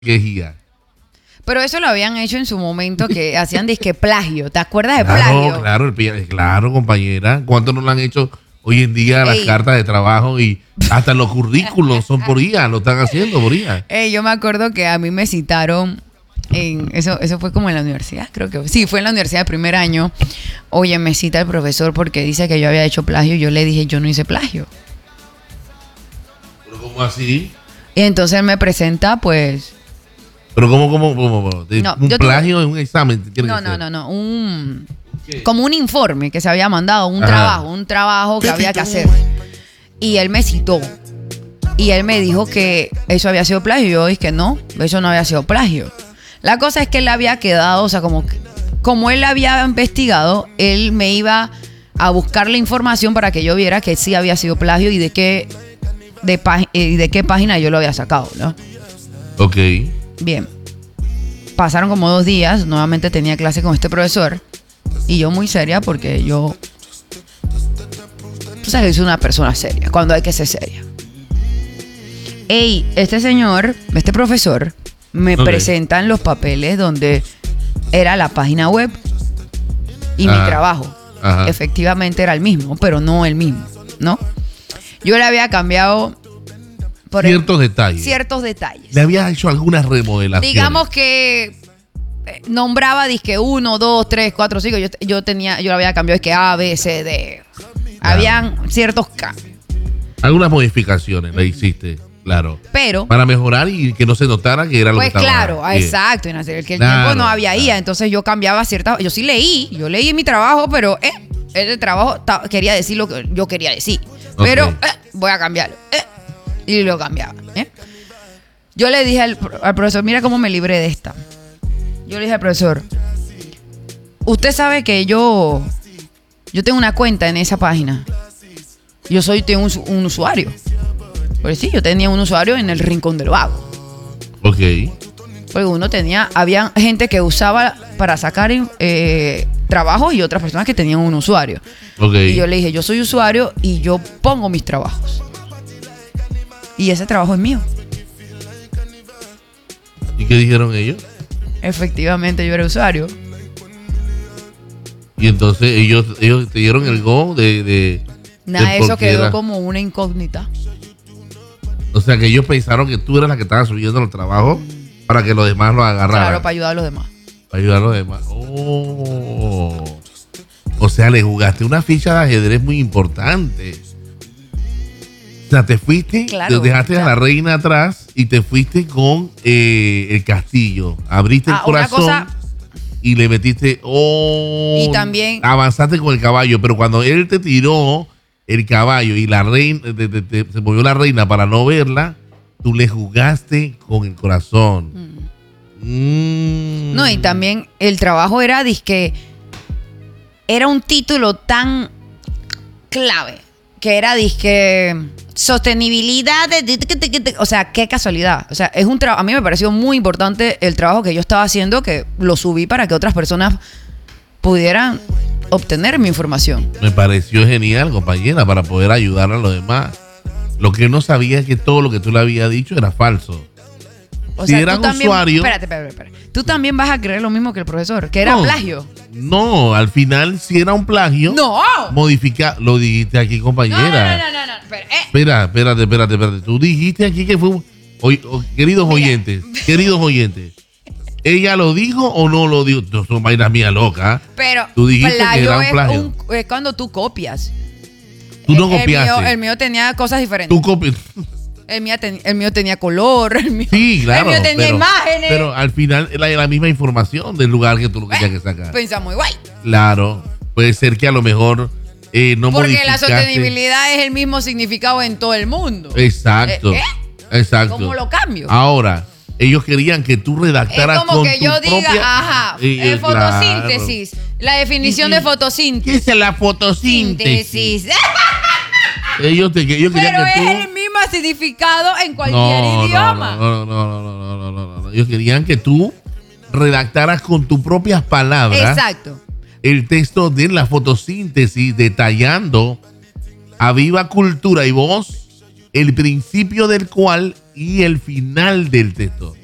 quejía. Pero eso lo habían hecho en su momento, que hacían disque plagio. ¿Te acuerdas de plagio? Claro, compañera. ¿Cuánto no lo han hecho hoy en día las cartas de trabajo y hasta los currículos son por IA? Lo están haciendo por IA. Yo me acuerdo que a mí me citaron eso fue como en la universidad, creo que sí, fue en la universidad de primer año. Oye, me cita el profesor porque dice que yo había hecho plagio. Yo le dije, yo no hice plagio. ¿Pero cómo así? Y entonces él me presenta, pues... ¿Pero cómo? No, ¿Un plagio en un examen? No. Como un informe que se había mandado, un trabajo que había que hacer. Y él me citó. Y él me dijo que eso había sido plagio. Y yo dije que no, eso no había sido plagio. La cosa es que él había quedado, o sea, como él había investigado, él me iba a buscar la información para que yo viera que sí había sido plagio y de qué página yo lo había sacado, ¿no? Ok. Bien. Pasaron como 2 días, nuevamente tenía clase con este profesor y yo muy seria porque yo... Tú sabes que soy una persona seria, cuando hay que ser seria. Este profesor... me presentan los papeles donde era la página web y mi trabajo. Efectivamente era el mismo, pero no el mismo, ¿no? Yo le había cambiado por ciertos detalles. Le había hecho algunas remodelaciones. Digamos que nombraba disque 1, 2, 3, 4, 5. Yo lo había cambiado, es que A, B, C, D. Habían ciertos cambios. Algunas modificaciones le hiciste. Claro. Pero para mejorar y que no se notara que era lo que estaba. Pues claro, exacto. En el tiempo no había IA, entonces yo cambiaba ciertas. Yo sí leí mi trabajo, pero ese trabajo quería decir lo que yo quería decir. Okay. Pero voy a cambiarlo. Y lo cambiaba. Yo le dije al profesor, mira cómo me libré de esta. Yo le dije al profesor, usted sabe que yo tengo una cuenta en esa página. Tengo un usuario. Pues sí, yo tenía un usuario en el Rincón del Vago. Ok. Porque había gente que usaba para sacar trabajos y otras personas que tenían un usuario. Okay. Y yo le dije, yo soy usuario y yo pongo mis trabajos. Y ese trabajo es mío. ¿Y qué dijeron ellos? Efectivamente, yo era usuario. Y entonces ellos te dieron el go de nada, eso quedó como una incógnita. O sea, que ellos pensaron que tú eras la que estaba subiendo los trabajos para que los demás lo agarraran. Claro, para ayudar a los demás. O sea, le jugaste una ficha de ajedrez muy importante. O sea, te fuiste, dejaste a la reina atrás y te fuiste con el castillo. Abriste el corazón y le metiste... y también... Avanzaste con el caballo, pero cuando él te tiró... el caballo y la reina se movió la reina para no verla, tú le jugaste con el corazón. No, y también el trabajo era era un título tan clave que era sostenibilidad o sea, qué casualidad. O sea, a mí me pareció muy importante el trabajo que yo estaba haciendo, que lo subí para que otras personas pudieran obtener mi información. Me pareció genial, compañera, para poder ayudar a los demás. Lo que no sabía es que todo lo que tú le habías dicho era falso. O sea, eran usuarios... Espérate. Tú también vas a creer lo mismo que el profesor, que era plagio. No, al final si era un plagio. ¡No! Lo dijiste aquí, compañera. No. Espérate. Tú dijiste aquí que fue queridos oyentes. ¿Ella lo dijo o no lo dijo? No son vainas mías locas. Pero tú dijiste que era un plagio. Es cuando tú copias. Tú no copiaste. El mío tenía cosas diferentes. Tú copias. El mío tenía color. Sí, claro. El mío tenía imágenes. Pero al final era la misma información del lugar que tú lo querías que sacar. Pensa muy guay. Claro. Puede ser que a lo mejor no porque la sostenibilidad es el mismo significado en todo el mundo. Exacto. Exacto. ¿Cómo lo cambio? Ahora... ellos querían que tú redactaras con tu propia... Es como que yo diga, fotosíntesis. Claro. La definición de fotosíntesis. ¿Qué es la fotosíntesis? ellos querían pero que tú... es el mismo significado en cualquier idioma. No. Ellos querían que tú redactaras con tus propias palabras. Exacto. El texto de la fotosíntesis, detallando a viva cultura y voz el principio del cual y el final del texto.